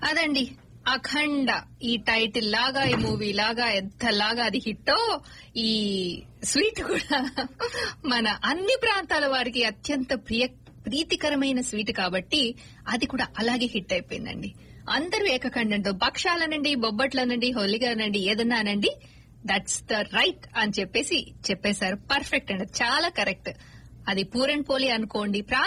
అదండి అఖండ ఈ టైటిల్ లాగా ఈ మూవీ లాగా ఎంతలాగా అది హిట్టో ఈ స్వీట్ కూడా మన అన్ని ప్రాంతాల వారికి అత్యంత ప్రీతికరమైన స్వీట్ కాబట్టి అది కూడా అలాగే హిట్ అయిపోయిందండి. అందరూ ఏకఖండంతో భక్షాలనండి, బొబ్బట్లనండి, హోలిగానండి, ఏదన్నా అనండి, దట్స్ ద రైట్ అని చెప్పేసి చెప్పేశారు. పర్ఫెక్ట్ అండి, చాలా కరెక్ట్. అది పూరన్ పోలి అనుకోండి,